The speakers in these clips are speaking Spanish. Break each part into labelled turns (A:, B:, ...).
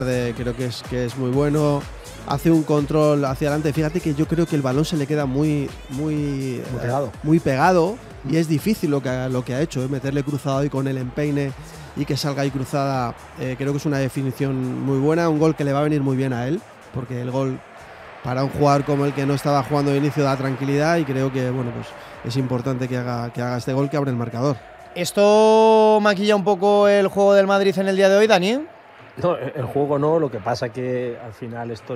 A: Creo que es muy bueno. Hace un control hacia adelante. Fíjate que yo creo que el balón se le queda muy pegado y es difícil lo que ha hecho, meterle cruzado y con el empeine y que salga ahí cruzada. Creo que es una definición muy buena, un gol que le va a venir muy bien a él, porque el gol para un jugador como el que no estaba jugando de inicio da tranquilidad y creo que bueno, pues es importante que haga este gol que abre el marcador.
B: ¿Esto maquilla un poco el juego del Madrid en el día de hoy, Dani?
C: No, el juego no, lo que pasa que al final esto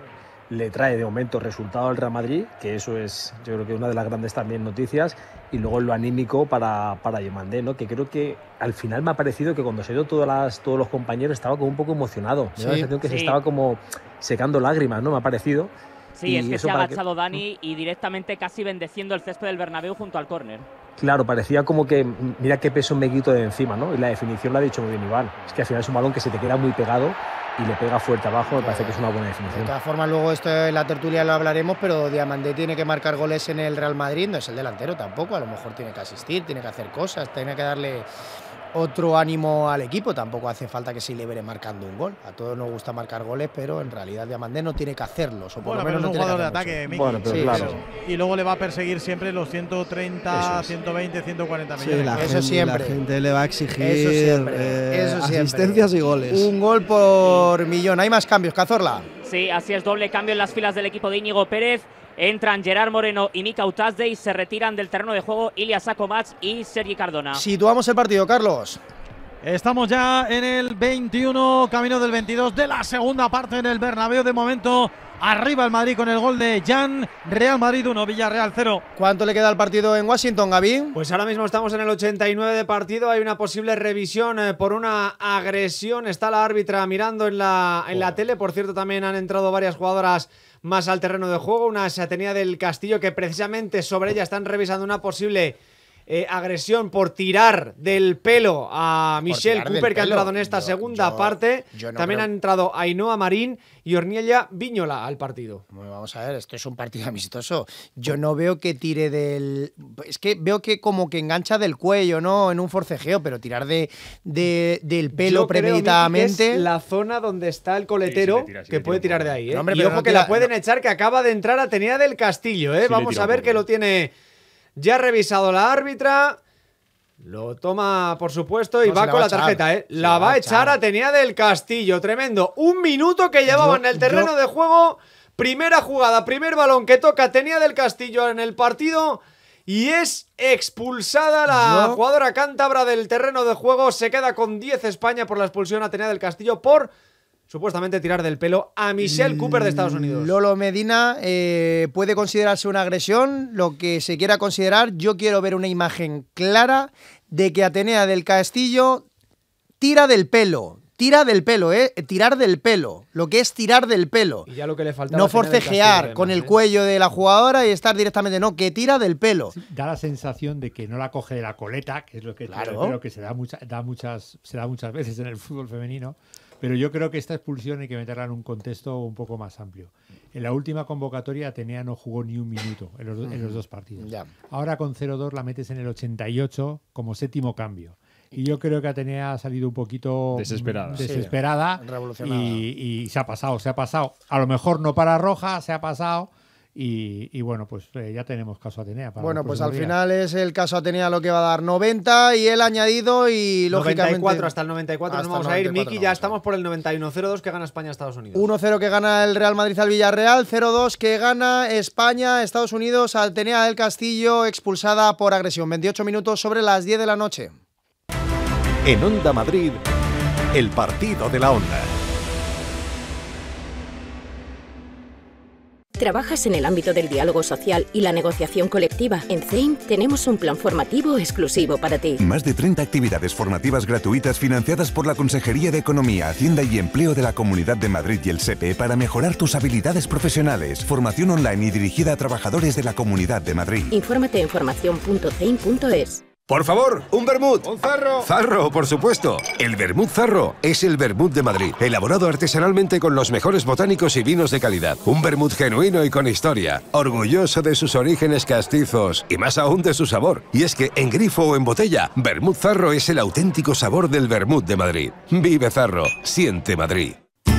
C: le trae de momento resultado al Real Madrid, que eso es, yo creo que una de las grandes también noticias, y luego lo anímico para Yemandé, ¿no? Que creo que al final me ha parecido que cuando se ha ido todos los compañeros estaba como un poco emocionado. Me da la sensación que se estaba como secando lágrimas, ¿no? Me ha parecido.
D: Sí, es que se ha agachado Dani y directamente casi bendeciendo el césped del Bernabéu junto al córner.
C: Claro, parecía como que mira qué peso me quito de encima, ¿no? Y la definición la ha dicho muy bien Iván. Es que al final es un balón que se te queda muy pegado y le pega fuerte abajo, me parece que es una buena definición.
B: De todas formas, luego esto en la tertulia lo hablaremos, pero Diamandé tiene que marcar goles en el Real Madrid, no es el delantero tampoco, a lo mejor tiene que asistir, tiene que hacer cosas, tiene que darle otro ánimo al equipo, tampoco hace falta que se libere marcando un gol. A todos nos gusta marcar goles, pero en realidad Diamandé no tiene que hacerlos, o por lo menos
E: pero es un jugador de ataque, Miki.
C: Bueno, pero claro.
E: Y luego le va a perseguir siempre los 130, 120, 140 millones.
A: La gente le va a exigir asistencias y goles.
B: Un gol por millón. Hay más cambios, Cazorla.
D: Sí, así es, doble cambio en las filas del equipo de Íñigo Pérez. Entran Gerard Moreno y Mika Outazde y se retiran del terreno de juego Ilia Sakomac y Sergi Cardona.
B: Situamos el partido, Carlos.
E: Estamos ya en el 21, camino del 22 de la segunda parte en el Bernabéu. De momento, arriba el Madrid con el gol de Jan. Real Madrid 1, Villarreal 0.
B: ¿Cuánto le queda al partido en Washington, Gaby?
F: Pues ahora mismo estamos en el 89 de partido. Hay una posible revisión por una agresión. Está la árbitra mirando en la tele. Por cierto, también han entrado varias jugadoras más al terreno de juego. Una es Atenea del Castillo, que precisamente sobre ella están revisando una posible agresión por tirar del pelo a Michelle Cooper, que ha entrado en esta segunda parte. También han entrado Ainhoa Marín y Orniella Viñola al partido.
B: Bueno, vamos a ver, esto es un partido amistoso. Yo no veo que tire del... Es que veo que como que engancha del cuello, ¿no? En un forcejeo, pero tirar del pelo premeditadamente...
F: Es la zona donde está el coletero, que puede tirar de ahí, ¿eh? No, hombre, y ojo que la pueden echar, que acaba de entrar Atenea del Castillo, ¿eh? Vamos a ver que lo tiene... Ya ha revisado la árbitra, lo toma por supuesto y va con la tarjeta, ¿eh? La va a echar Atenea del Castillo, tremendo. Un minuto que llevaban en el terreno de juego, primera jugada, primer balón que toca Atenea del Castillo en el partido y es expulsada la jugadora cántabra del terreno de juego. Se queda con 10 España por la expulsión Atenea del Castillo por... supuestamente tirar del pelo a Michelle Cooper de Estados Unidos.
B: Lolo Medina, puede considerarse una agresión, lo que se quiera considerar. Yo quiero ver una imagen clara de que Atenea del Castillo tira del pelo. Tirar del pelo, lo que es tirar del pelo.
F: Y ya lo que le faltaba,
B: no forcejear además, con el cuello de la jugadora y estar directamente, no, que tira del pelo.
G: Sí, da la sensación de que no la coge de la coleta, que es lo que, claro, que se da muchas veces en el fútbol femenino. Pero yo creo que esta expulsión hay que meterla en un contexto un poco más amplio. En la última convocatoria Atenea no jugó ni un minuto en los dos partidos. Ya. Ahora con 0-2 la metes en el 88 como séptimo cambio. Y yo creo que Atenea ha salido un poquito desesperada y se ha pasado. A lo mejor no para roja, se ha pasado. Y bueno, pues ya tenemos caso Atenea.
B: Bueno, pues al final es el caso Atenea lo que va a dar 90 y el añadido y lógicamente...
F: 94, hasta el 94 nos vamos a ir, Miki, ya estamos por el 91, 0-2 que gana España a Estados Unidos.
B: 1-0 que gana el Real Madrid al Villarreal, 0-2 que gana España, Estados Unidos, Atenea del Castillo expulsada por agresión. 28 minutos sobre las 10 de la noche.
H: En Onda Madrid, el partido de la Onda.
I: ¿Trabajas en el ámbito del diálogo social y la negociación colectiva? En CEIM tenemos un plan formativo exclusivo para ti.
J: Más de 30 actividades formativas gratuitas financiadas por la Consejería de Economía, Hacienda y Empleo de la Comunidad de Madrid y el SEPE para mejorar tus habilidades profesionales. Formación online y dirigida a trabajadores de la Comunidad de Madrid.
I: Infórmate en formación.ceim.es.
K: Por favor, un vermut.
F: Un zarro.
K: Zarro, por supuesto. El vermut Zarro es el vermut de Madrid, elaborado artesanalmente con los mejores botánicos y vinos de calidad. Un vermut genuino y con historia, orgulloso de sus orígenes castizos y más aún de su sabor. Y es que en grifo o en botella, vermut Zarro es el auténtico sabor del vermut de Madrid. Vive Zarro, siente Madrid.